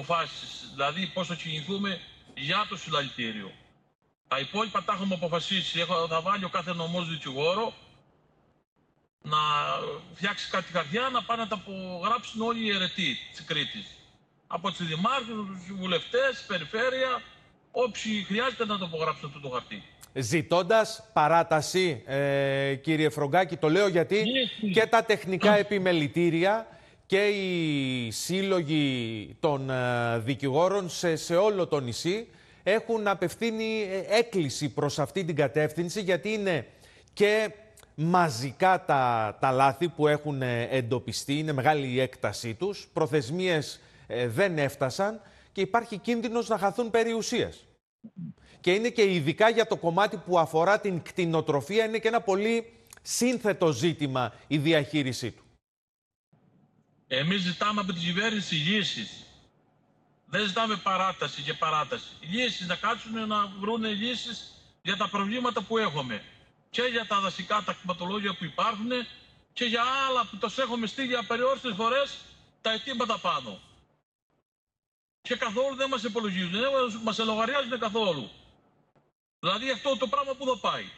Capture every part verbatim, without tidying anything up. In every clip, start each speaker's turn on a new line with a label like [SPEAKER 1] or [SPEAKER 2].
[SPEAKER 1] αποφάσεις, δηλαδή πώς θα κινηθούμε για το συλλαλητήριο. Τα υπόλοιπα τα έχουμε αποφασίσει. Έχω, θα βάλει ο κάθε νομός δικηγόρο να φτιάξει κάτι χαρτιά, να πάνε να τα απογράψουν όλοι οι αιρετοί της Κρήτης. Από τους δημάρχους, τους βουλευτές, περιφέρεια, όποιοι χρειάζεται να το απογράψουν αυτό το χαρτί.
[SPEAKER 2] Ζητώντας παράταση, ε, κύριε Φρογκάκη, το λέω γιατί
[SPEAKER 1] yes.
[SPEAKER 2] και τα τεχνικά επιμελητήρια και οι σύλλογοι των ε, δικηγόρων σε, σε όλο το νησί έχουν απευθύνει έκκληση προς αυτή την κατεύθυνση, γιατί είναι και μαζικά τα, τα λάθη που έχουν εντοπιστεί, είναι μεγάλη η έκτασή τους, προθεσμίες ε, δεν έφτασαν και υπάρχει κίνδυνος να χαθούν περιουσίες. Και είναι και ειδικά για το κομμάτι που αφορά την κτηνοτροφία, είναι και ένα πολύ σύνθετο ζήτημα η διαχείρισή του.
[SPEAKER 1] Εμείς ζητάμε από την κυβέρνηση λύσεις. Δεν ζητάμε παράταση και παράταση. Λύσεις, να κάτσουν να βρουν λύσεις για τα προβλήματα που έχουμε. Και για τα δασικά, τα κτηματολόγια που υπάρχουν και για άλλα που τους έχουμε στείλει απεριόριστες φορές τα αιτήματα πάνω. Και καθόλου δεν μας υπολογίζουν, δεν μας λογαριάζουν καθόλου. Δηλαδή αυτό το πράγμα που θα πάει.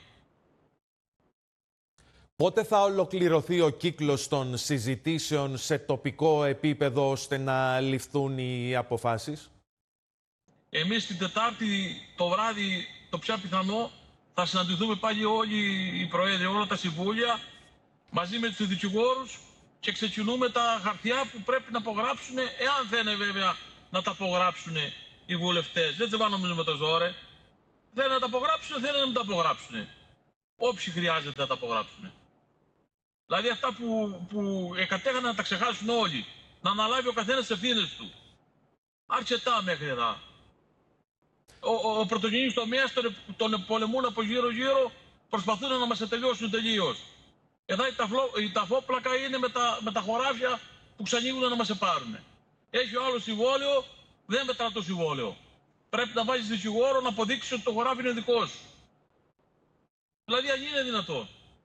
[SPEAKER 2] Πότε θα ολοκληρωθεί ο κύκλος των συζητήσεων σε τοπικό επίπεδο ώστε να ληφθούν οι αποφάσεις?
[SPEAKER 1] Εμείς την Τετάρτη το βράδυ, το πιο πιθανό, θα συναντηθούμε πάλι όλοι οι προέδροι, όλα τα συμβούλια, μαζί με τους δικηγόρους και ξεκινούμε τα χαρτιά που πρέπει να απογράψουν, εάν θέλουν βέβαια να τα απογράψουν οι βουλευτές. Δεν τσεβάνομαι με το ζόρε. Θέλουν να τα απογράψουν, θέλουν να τα απογράψουν. Όποιοι χρειάζεται να τα απογράψουν. Δηλαδή αυτά που, που εκατέχανε να τα ξεχάσουν όλοι. Να αναλάβει ο καθένας τις ευθύνες του. Αρκετά μέχρι εδώ. Ο, ο, ο πρωτογενής τομέας τον, τον πολεμούν από γύρω-γύρω, προσπαθούν να μας τελειώσουν τελείως. Εδώ η, ταφλό, η ταφόπλακα είναι με τα, με τα χωράφια που ξανοίγουν να μας πάρουν. Έχει ο άλλος συμβόλαιο, δεν μετρά το συμβόλαιο. Πρέπει να βάζεις δικηγόρο να αποδείξει ότι το χωράφι είναι δικό σου. Δηλαδή αν είναι δυνατόν.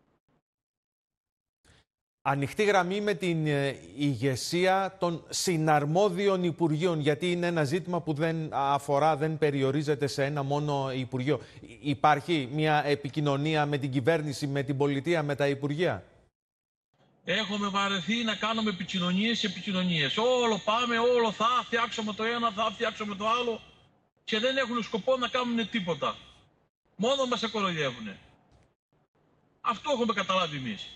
[SPEAKER 2] Ανοιχτή γραμμή με την ηγεσία των συναρμόδιων υπουργείων, γιατί είναι ένα ζήτημα που δεν αφορά, δεν περιορίζεται σε ένα μόνο υπουργείο. Υπάρχει μια επικοινωνία με την κυβέρνηση, με την πολιτεία, με τα υπουργεία?
[SPEAKER 1] Έχουμε βαρεθεί να κάνουμε επικοινωνίες και επικοινωνίες. Όλο πάμε, όλο θα φτιάξουμε το ένα, θα φτιάξουμε το άλλο και δεν έχουν σκοπό να κάνουν τίποτα. Μόνο μας κοροϊδεύουν. Αυτό έχουμε καταλάβει εμείς.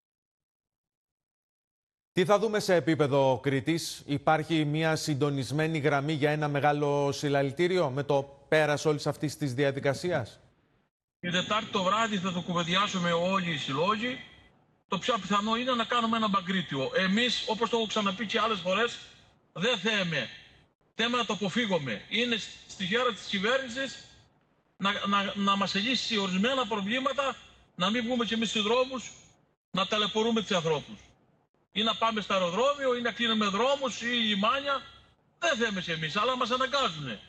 [SPEAKER 2] Τι θα δούμε σε επίπεδο Κρήτης? Υπάρχει μια συντονισμένη γραμμή για ένα μεγάλο συλλαλητήριο με το πέρας όλης αυτής της διαδικασίας?
[SPEAKER 1] Την Τετάρτη το βράδυ θα το κουβεντιάσουμε όλοι οι συλλόγοι. Το πιο πιθανό είναι να κάνουμε ένα μπαγκρίτιο. Εμείς, όπως το έχω ξαναπεί και άλλες φορές, δεν θέμε. Θέμε να το αποφύγουμε. Είναι στη χέρα της κυβέρνησης να, να, να μας λύσει ορισμένα προβλήματα, να μην βγούμε κι εμείς στους δρόμους, να ταλαιπωρούμε τους ανθρώπους. Ή να πάμε στο αεροδρόμιο, ή να κλείνουμε δρόμους, ή λιμάνια. Δεν θέμε κι εμείς, αλλά μας αναγκάζουν.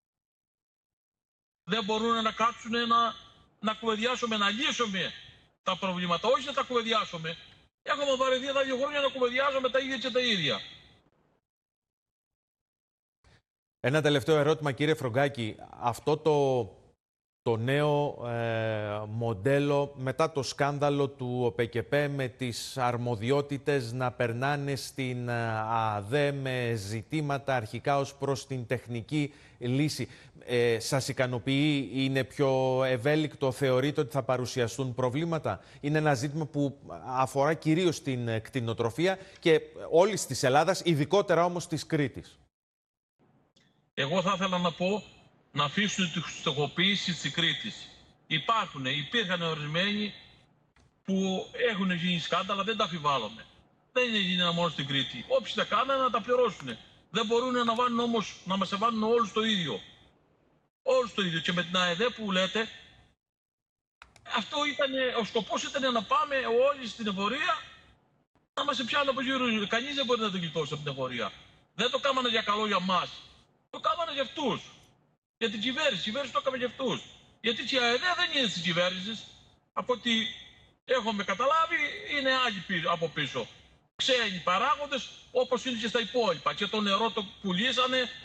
[SPEAKER 1] Δεν μπορούν να κάτσουν να, να κουβεντιάσουμε, να λύσουμε τα προβλήματα, όχι να τα κουβεντιάσουμε. Έχουμε βαρεθεί τα δύο χρόνια να κουβεντιάζουμε τα ίδια και τα ίδια.
[SPEAKER 2] Ένα τελευταίο ερώτημα, κύριε Φρογκάκη. Αυτό το, το νέο ε, μοντέλο μετά το σκάνδαλο του ΟΠΕΚΕΠΕ με τις αρμοδιότητες να περνάνε στην ΑΔΕ με ζητήματα αρχικά ως προς την τεχνική λύση, ε, σας ικανοποιεί? Είναι πιο ευέλικτο? Θεωρείτε ότι θα παρουσιαστούν προβλήματα? Είναι ένα ζήτημα που αφορά κυρίως την κτηνοτροφία και όλης της Ελλάδας, ειδικότερα όμως της Κρήτης.
[SPEAKER 1] Εγώ θα ήθελα να πω να αφήσουν τη στοχοποίηση της Κρήτης. Υπάρχουν, υπήρχαν ορισμένοι που έχουν γίνει σκάνδαλα, δεν τα αμφιβάλλουμε. Δεν είναι γίνει μόνο στην Κρήτη. Όποιοι τα κάνανε να τα πληρώσουν. Δεν μπορούν να βάλουν όμως, να μας βάλουν όλους το ίδιο. Όλους το ίδιο. Και με την ΑΕΔ που λέτε, αυτό ήταν, ο σκοπός ήταν να πάμε όλοι στην εφορία να μας πιάνουν από γύρω. Κανείς δεν μπορεί να το γλιτώσει από την εφορία. Δεν το κάμανε για καλό για μας. Το κάμανε για αυτούς. Για την κυβέρνηση. Η κυβέρνηση το έκαμε για αυτούς. Γιατί η ΑΕΔ δεν είναι της κυβέρνησης. Από ό,τι έχουμε καταλάβει, είναι άλλοι από πίσω. Ξένοι παράγοντες, όπως είναι και στα υπόλοιπα. Και το νερό το πουλήσανε